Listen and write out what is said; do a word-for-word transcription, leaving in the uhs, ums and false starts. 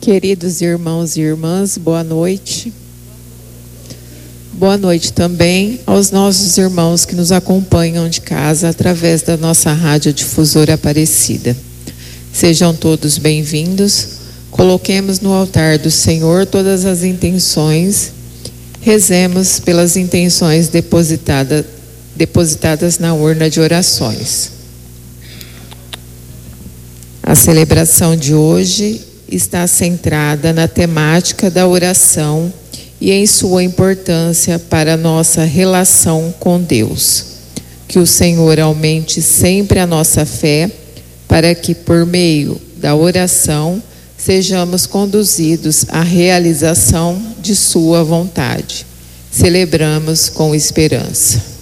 Queridos irmãos e irmãs, boa noite. Boa noite também aos nossos irmãos que nos acompanham de casa através da nossa rádio difusora Aparecida. Sejam todos bem-vindos. Coloquemos no altar do Senhor todas as intenções. Rezemos pelas intenções depositada, depositadas na urna de orações. A celebração de hoje está centrada na temática da oração e em sua importância para a nossa relação com Deus. Que o Senhor aumente sempre a nossa fé, para que por meio da oração sejamos conduzidos à realização de sua vontade. Celebramos com esperança.